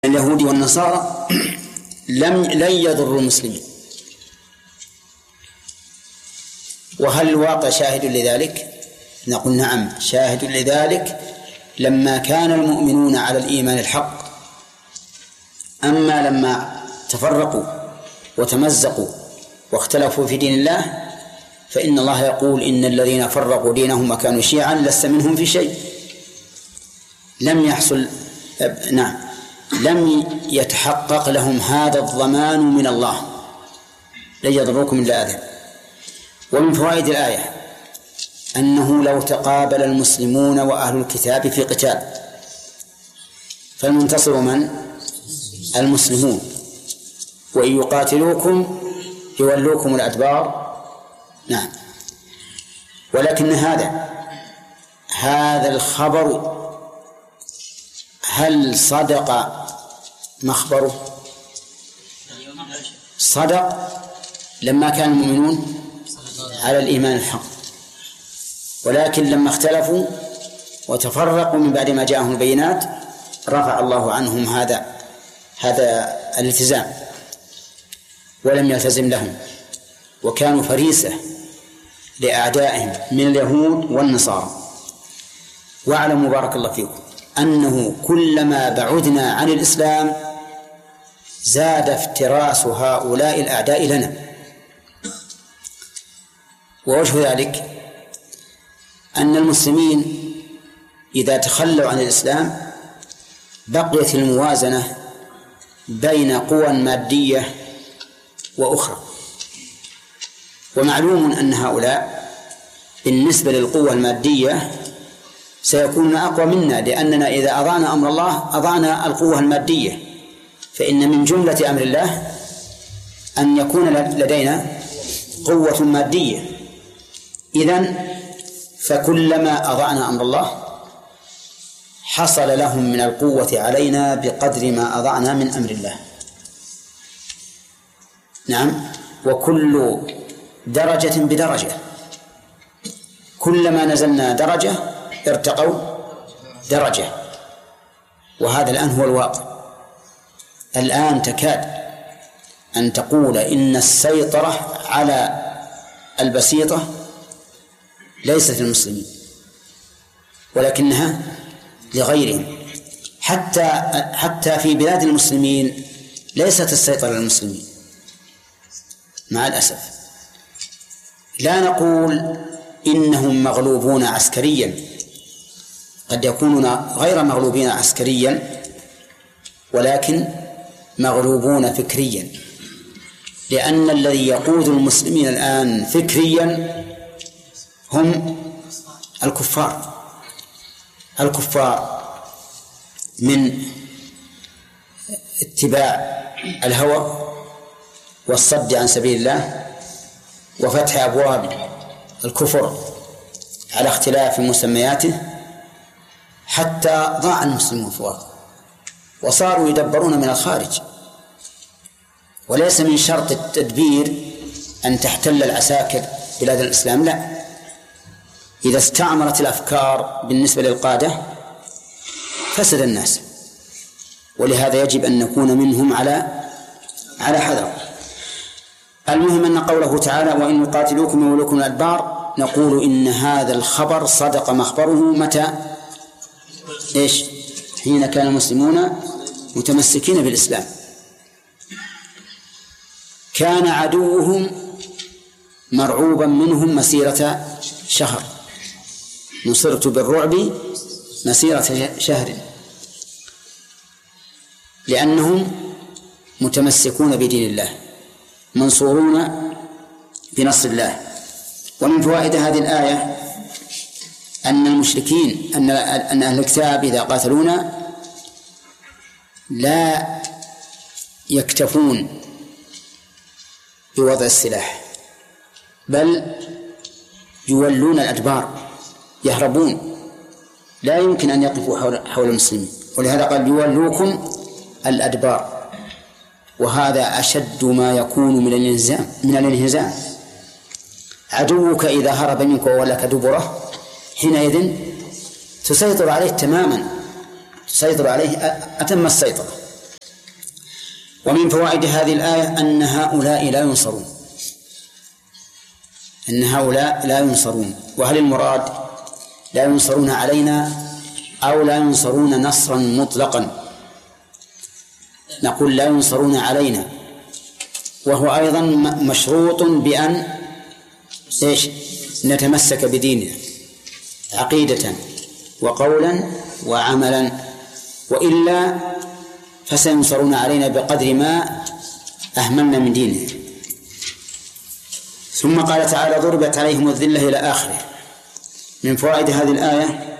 اليهود والنصارى لن يضروا المسلمين. وهل الواقع شاهد لذلك؟ نقول نعم، شاهد لذلك لما كان المؤمنون على الإيمان الحق. أما لما تفرقوا وتمزقوا واختلفوا في دين الله فإن الله يقول إن الذين فرقوا دينهم وكانوا شيعا لست منهم في شيء. لم يتحقق لهم هذا الضمان من الله، لن يضروكم إلا أذى. ومن فوائد الآية أنه لو تقابل المسلمون وأهل الكتاب في قتال فالمنتصر من؟ المسلمون، وإن يقاتلوكم يولوكم الأدبار. نعم، ولكن هذا الخبر هل صدق مخبره؟ صدق لما كان المؤمنون على الإيمان الحق، ولكن لما اختلفوا وتفرقوا من بعد ما جاءهم البينات رفع الله عنهم هذا الالتزام ولم يلتزم لهم، وكانوا فريسة لأعدائهم من اليهود والنصارى. واعلموا بارك الله فيكم أنه كلما بعدنا عن الإسلام زاد افتراس هؤلاء الأعداء لنا. ووجه ذلك أن المسلمين إذا تخلوا عن الإسلام بقيت الموازنة بين قوى مادية وأخرى، ومعلوم أن هؤلاء بالنسبة للقوة المادية سيكون أقوى منا، لأننا إذا أضعنا أمر الله أضعنا القوة المادية، فإن من جملة أمر الله أن يكون لدينا قوة مادية. إذن فكلما أضعنا أمر الله حصل لهم من القوة علينا بقدر ما أضعنا من أمر الله. نعم، وكل درجة بدرجة، كلما نزلنا درجة ارتقوا درجة، وهذا الآن هو الواقع. الآن تكاد أن تقول إن السيطرة على البسيطة ليست للمسلمين ولكنها لغيرهم. حتى في بلاد المسلمين ليست السيطرة للمسلمين مع الأسف. لا نقول إنهم مغلوبون عسكريا، قد يكونون غير مغلوبين عسكريا ولكن مغلوبون فكريا، لأن الذي يقود المسلمين الآن فكريا هم الكفار من اتباع الهوى والصد عن سبيل الله وفتح أبواب الكفر على اختلاف مسمياته، حتى ضاع المسلمون في الواقع وصاروا يدبرون من الخارج. وليس من شرط التدبير أن تحتل العساكر بلاد الإسلام، لا، إذا استعمرت الأفكار بالنسبة للقادة فسد الناس، ولهذا يجب أن نكون منهم على حذر. المهم أن قوله تعالى وإن يقاتلوكم يولوكم الأدبار، نقول إن هذا الخبر صدق مخبره متى؟ إيش؟ حين كان المسلمون متمسكين بالإسلام. كان عدوهم مرعوبا منهم مسيرة شهر، نصرت بالرعب مسيرة شهر، لأنهم متمسكون بدين الله منصورون بنصر الله. ومن فوائد هذه الآية أن المشركين أن أهل الكتاب إذا قاتلونا لا يكتفون بوضع السلاح، بل يولون الأدبار، يهربون، لا يمكن أن يقفوا حول المسلمين، ولهذا قال يولوكم الأدبار. وهذا أشد ما يكون من الانهزام. عدوك إذا هرب منك وولك دبره حينئذ تسيطر عليه تماما، تسيطر عليه أتم السيطرة. ومن فوائد هذه الآية أن هؤلاء لا ينصرون، أن هؤلاء لا ينصرون. وهل المراد لا ينصرون علينا أو لا ينصرون نصرا مطلقا؟ نقول لا ينصرون علينا، وهو أيضا مشروط بأن نتمسك بديننا عقيدة وقولا وعملا، وإلا فسينصرون علينا بقدر ما أهملنا من دينه. ثم قال تعالى: ضربت عليهم الذلة إلى آخره. من فوائد هذه الآية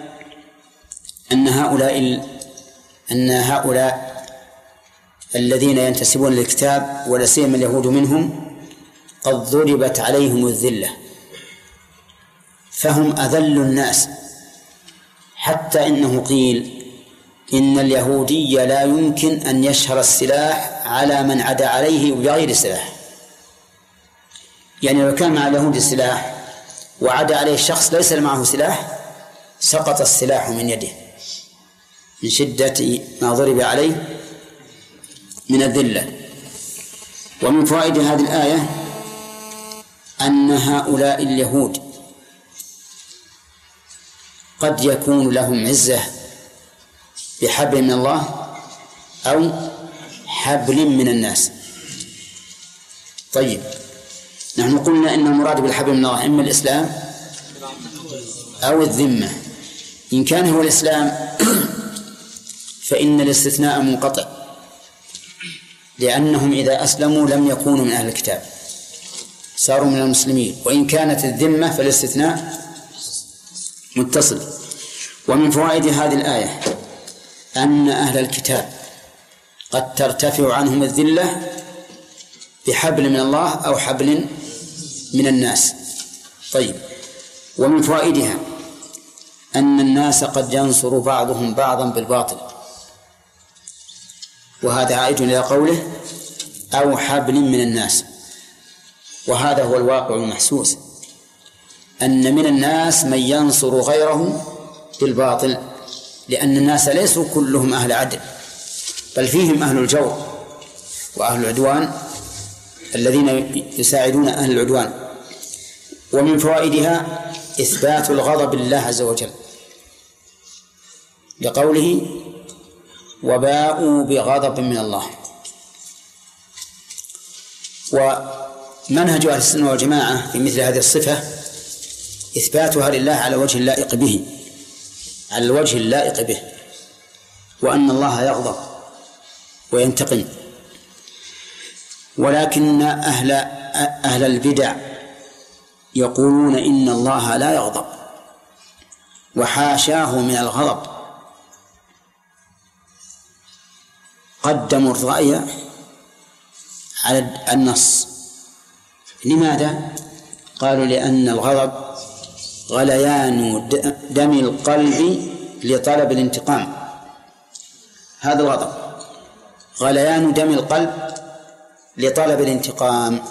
أن هؤلاء الذين ينتسبون للكتاب ولا سيما اليهود منهم قد ضربت عليهم الذلة، فهم أذل الناس، حتى إنه قيل إن اليهودي لا يمكن أن يشهر السلاح على من عدا عليه بغير سلاح. يعني لو كان مع اليهود السلاح وعدا عليه شخص ليس معه سلاح سقط السلاح من يده من شدة ما ضرب عليه من الذلة. ومن فوائد هذه الآية أن هؤلاء اليهود قد يكون لهم عزة بحبل من الله أو حبل من الناس. طيب، نحن قلنا إن المراد بالحبل من الله إما الإسلام أو الذمة. إن كان هو الإسلام فإن الاستثناء منقطع، لأنهم إذا أسلموا لم يكونوا من أهل الكتاب، صاروا من المسلمين. وإن كانت الذمة فالاستثناء متصل. ومن فوائد هذه الآية أن أهل الكتاب قد ترتفع عنهم الذلة بحبل من الله أو حبل من الناس. طيب، ومن فوائدها أن الناس قد ينصر بعضهم بعضا بالباطل، وهذا عائد إلى قوله أو حبل من الناس. وهذا هو الواقع المحسوس، أن من الناس من ينصر غيره بالباطل، لأن الناس ليسوا كلهم أهل عدل، بل فيهم أهل الجور وأهل العدوان الذين يساعدون أهل العدوان. ومن فوائدها إثبات الغضب لله عز وجل، لقوله وباءوا بغضب من الله. ومنهج أهل السنة والجماعة في مثل هذه الصفة إثباتها لله على وجه اللائق به، على الوجه اللائق به، وأن الله يغضب وينتقم. ولكن أهل البدع يقولون إن الله لا يغضب وحاشاه من الغضب، قدموا الرأي على النص. لماذا؟ قالوا لأن الغضب غليان دم القلب لطلب الانتقام. هذا الغضب غليان دم القلب لطلب الانتقام،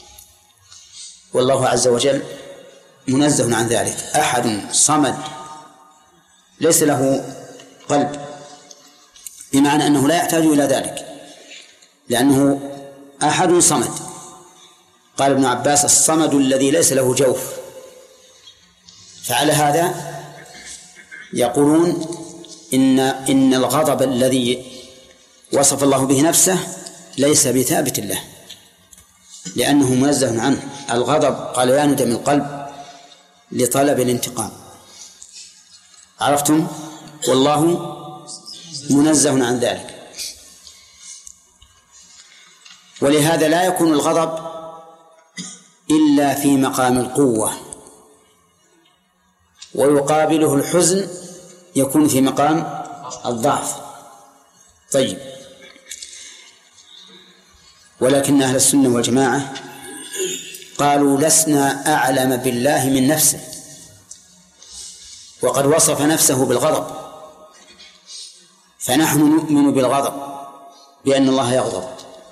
والله عز وجل منزه عن ذلك. أحد صمد ليس له قلب، بمعنى أنه لا يحتاج إلى ذلك، لأنه أحد صمد. قال ابن عباس الصمد الذي ليس له جوف. فعلى هذا يقولون إن الغضب الذي وصف الله به نفسه ليس بثابت له، لأنه منزه عنه. الغضب غليان دم القلب لطلب الانتقام. عرفتم؟ والله منزه عن ذلك. ولهذا لا يكون الغضب إلا في مقام القوة، ويقابله الحزن يكون في مقام الضعف. طيب، ولكن أهل السنة والجماعة قالوا لسنا أعلم بالله من نفسه، وقد وصف نفسه بالغضب، فنحن نؤمن بالغضب، بأن الله يغضب،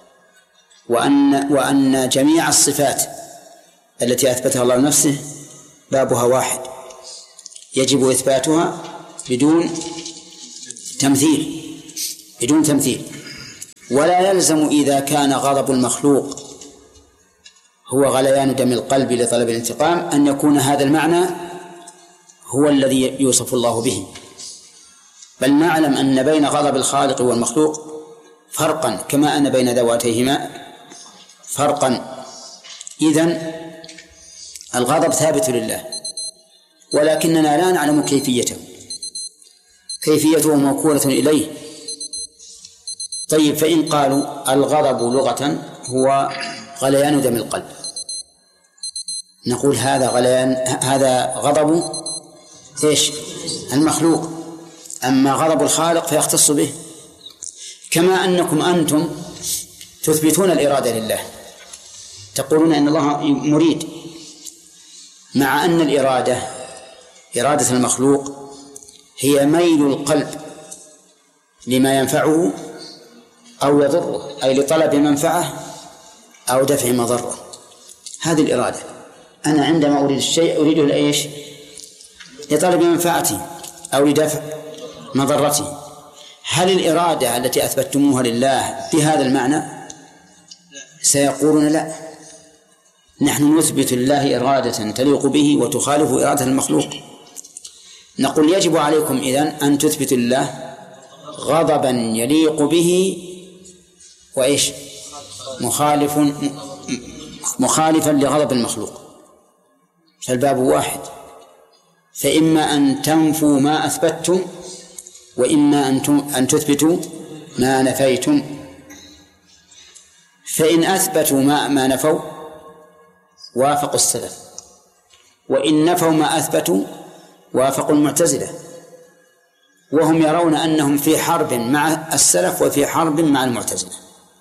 وأن جميع الصفات التي أثبتها الله لنفسه بابها واحد، يجب إثباتها بدون تمثيل. ولا يلزم إذا كان غضب المخلوق هو غليان دم القلب لطلب الانتقام أن يكون هذا المعنى هو الذي يوصف الله به، بل نعلم أن بين غضب الخالق والمخلوق فرقا كما أن بين ذواتيهما فرقا. إذن الغضب ثابت لله، ولكننا لا نعلم كيفيته موكولة إليه. طيب، فإن قالوا الغضب لغة هو غليان دم القلب، نقول هذا غضب إيش؟ المخلوق. أما غضب الخالق فيختص به، كما أنكم أنتم تثبتون الإرادة لله، تقولون أن الله مريد، مع أن إرادة المخلوق هي ميل القلب لما ينفعه أو يضره، أي لطلب منفعة أو دفع مضرة. هذه الإرادة. أنا عندما أريد الشيء أريده لإيش؟ لطلب منفعتي أو لدفع مضرتي. هل الإرادة التي أثبتموها لله بهذا المعنى؟ سيقولون لا، نحن نثبت لله إرادة تليق به وتخالف إرادة المخلوق. نقول يجب عليكم إذن أن تثبتوا لله غضبا يليق به وإيش؟ مخالفا لغضب المخلوق. فالباب واحد، فإما أن تنفوا ما أثبتم وإما أن تثبتوا ما نفيتم. فإن أثبتوا ما نفوا وافقوا السلف، وإن نفوا ما أثبتوا وافقوا المعتزلة، وهم يرون أنهم في حرب مع السلف وفي حرب مع المعتزلة،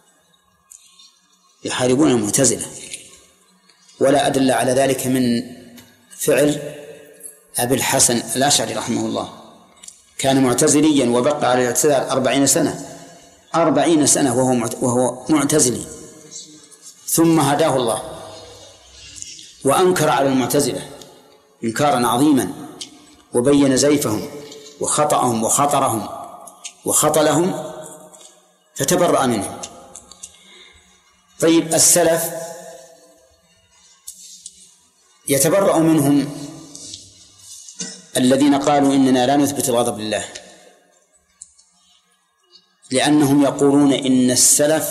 يحاربون المعتزلة. ولا أدل على ذلك من فعل أبي الحسن الأشعري رحمه الله، كان معتزليا وبقى على الاعتزال 40 سنة وهو معتزلي، ثم هداه الله وأنكر على المعتزلة إنكارا عظيما، وبين زيفهم وخطأهم وخطرهم وخطلهم، فتبرأ منهم. طيب، السلف يتبرأ منهم الذين قالوا إننا لا نثبت الغضب لله، لأنهم يقولون إن السلف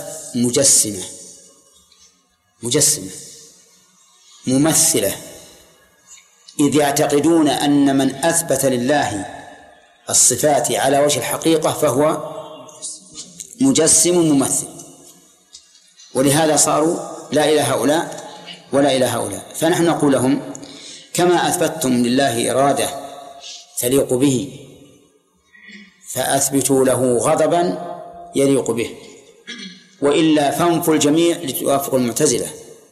مجسمة ممثلة، إذ يعتقدون أن من أثبت لله الصفات على وجه الحقيقة فهو مجسم ممثل، ولهذا صاروا لا إلى هؤلاء ولا إلى هؤلاء. فنحن نقول لهم كما أثبتتم لله إرادة تليق به فأثبتوا له غضبا يليق به، وإلا فانفوا الجميع لتوافقوا المعتزلة،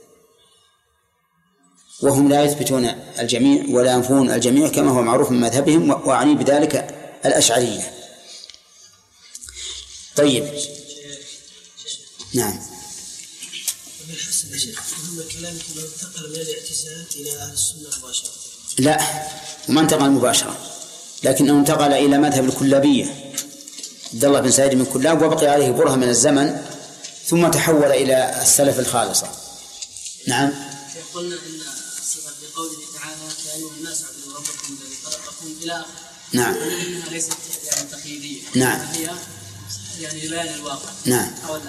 وهم لا يثبتون الجميع ولا ينفون الجميع كما هو معروف من مذهبهم، وأعني بذلك الأشعرية. طيب، نعم. انتقل من الاعتزال إلى أهل السنة مباشرة؟ لا، وما انتقل مباشرة، لكنه انتقل إلى مذهب الكلابية، عبد الله بن سعيد من كلاب، وبقي عليه برهة من الزمن، ثم تحول إلى السلف الخالصة. نعم. قلنا إن الصفة بقوله تعالى يا أيها الناس اعبدوا ربكم الذي خلقكم إلى آخره. نعم. إنها ليست يعني تقييدية. نعم. هي يعني بيان الواقع. نعم.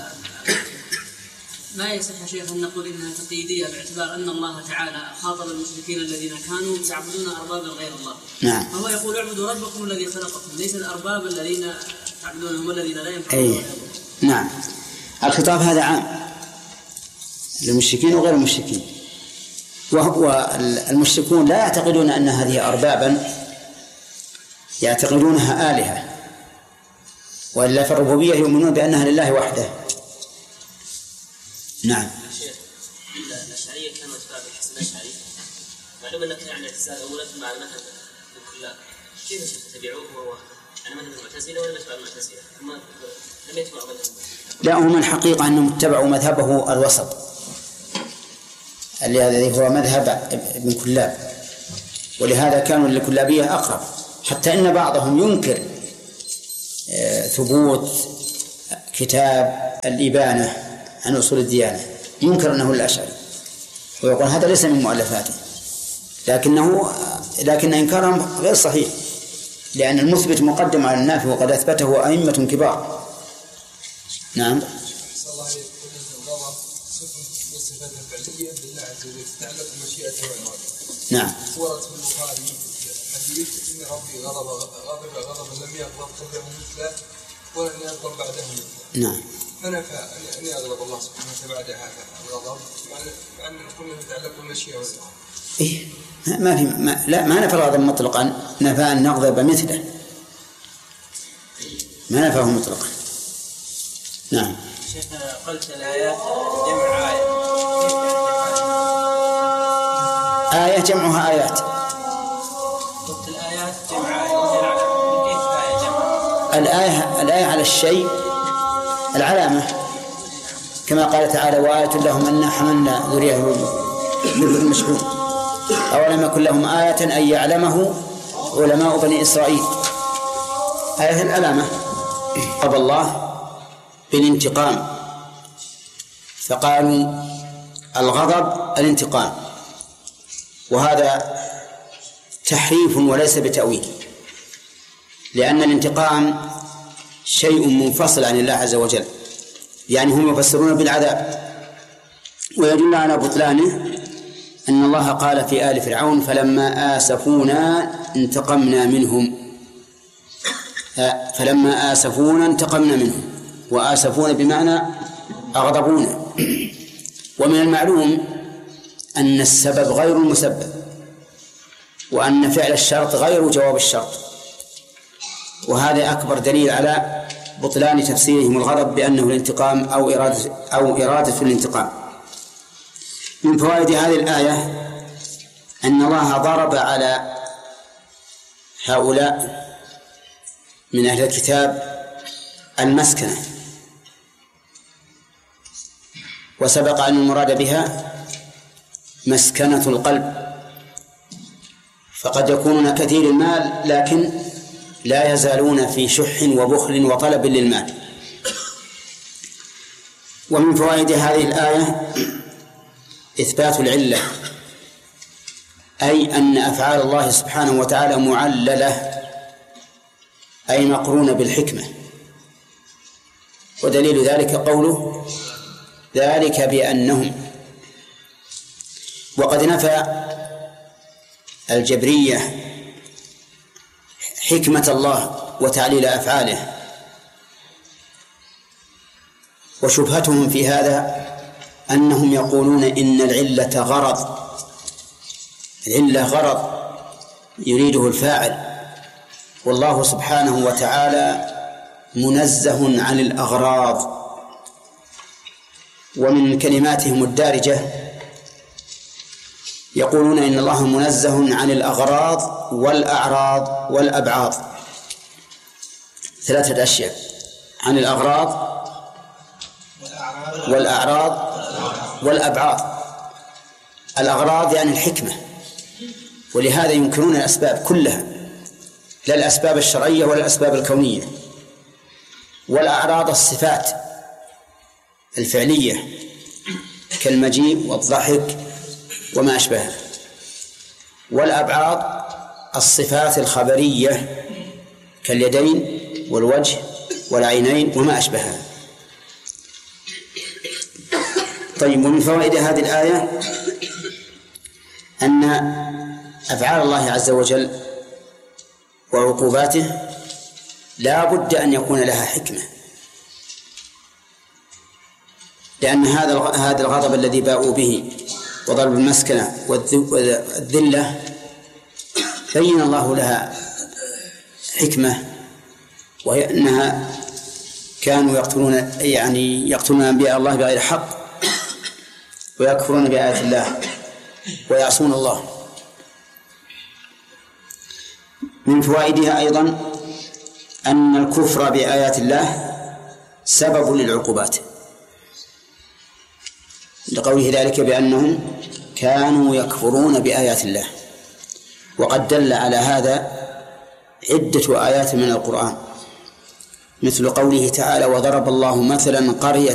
ما يصح يا شيخ أن نقول إنها تقييدية باعتبار أن الله تعالى خاطب المشركين الذين كانوا يعبدون أربابا غير الله. نعم. فهو يقول اعبدوا ربكم الذي خلقكم، ليس الأرباب الذين تعبدونهم الذين لا ينفعون. نعم. الخطاب هذا عام للمشركين وغير المشركين، والمشركون لا يعتقدون أن هذه أربابا، يعتقدونها آلهة، وإلا في الربوبية يؤمنون بأنها لله وحده. نعم. الأشعرية كانوا أتباع الحسن الأشعري، معلوم أنك يعني اعتزال أولا مع المذهب الكلاب، كيف تتبعوه وهو يعني مذهب المعتزلة ولا يتبع المعتزلة؟ لم يتبعوا مذهب. لا، هم الحقيقة أنهم اتبعوا مذهبه الوسط الذي هو مذهب ابن كلاب، ولهذا كانوا للكلابية أقرب، حتى إن بعضهم ينكر ثبوت كتاب الإبانة عن أصول الديانة ينكر أنه الأشعري ويقول هذا ليس من مؤلفاته، لكن إنكارهم غير صحيح، لأن المثبت مقدم على النافي وقد أثبته أئمة كبار. نعم. نعم. ورد في البخاري حديث إن ربي غضب غضبا لم يغضب قبله مثله ولن يغضب بعده مثله. نعم. فنفى أن يغضب الله سبحانه وتعالى بعد هذا الغضب مع أن كله يتعلق بالمشيئة والإرادة. إيه ما نفى الغضب مطلقا، نفى أن نغضب مثله، ما نفاه مطلقا. نعم. شيخ قلت الآيات جمع آية جمعها آيات. قلت الآيات جمع كيف آية جمع؟ الآية على الشيء العلامة، كما قال تعالى وآية لهم أن حملنا ذرية المشحون أولم يكن لهم آية أن يعلمه علماء بني إسرائيل. آية العلامة قبل الله بالانتقام، فقالوا الغضب الانتقام، وهذا تحريف وليس بتأويل، لأن الانتقام شيء منفصل عن الله عز وجل، يعني هم يفسرون بالعذاب. ويدل على بطلانه أن الله قال في آل فرعون فلما آسفونا انتقمنا منهم، فلما آسفونا انتقمنا منهم، وآسفونا بمعنى أغضبونا. ومن المعلوم أن السبب غير المسبب، وأن فعل الشرط غير جواب الشرط، وهذا أكبر دليل على بطلان تفسيرهم الغضب بأنه الانتقام أو إرادة الانتقام. من فوائد هذه الآية أن الله ضرب على هؤلاء من أهل الكتاب المسكنة، وسبق أن المراد بها مسكنة القلب، فقد يكونون كثير المال لكن لا يزالون في شح وبخل وطلب للمال. ومن فوائد هذه الآية إثبات العلة، أي أن أفعال الله سبحانه وتعالى معللة، أي مقرونة بالحكمة. ودليل ذلك قوله ذلك بأنهم. وقد نفى الجبرية حكمة الله وتعليل أفعاله، وشبهتهم في هذا أنهم يقولون إن العلة غرض، العلة غرض يريده الفاعل، والله سبحانه وتعالى منزه عن الأغراض. ومن كلماتهم الدارجة يقولون إن الله منزه عن الأغراض والأعراض والأبعاض، ثلاثة أشياء: عن الأغراض والأعراض والأبعاض. الأغراض يعني الحكمة، ولهذا ينكرون الأسباب كلها، لا الأسباب الشرعية ولا الأسباب الكونية. والأعراض الصفات الفعلية كالمجيء والضحك وما أشبهه. والأبعاض الصفات الخبرية كاليدين والوجه والعينين وما أشبهها. طيب، ومن فوائد هذه الآية أن أفعال الله عز وجل وعقوباته لا بد أن يكون لها حكمة، لأن هذا الغضب الذي باءوا به وضرب المسكنة والذلة بين الله لها حكمة، وهي أنها كانوا يقتلون أنبياء الله بغير حق ويكفرون بآيات الله ويعصون الله. من فوائدها أيضا أن الكفر بآيات الله سبب للعقوبات، لقوله ذلك بأنهم كانوا يكفرون بآيات الله. وقد دل على هذا عدة آيات من القرآن، مثل قوله تعالى وضرب الله مثلا قرية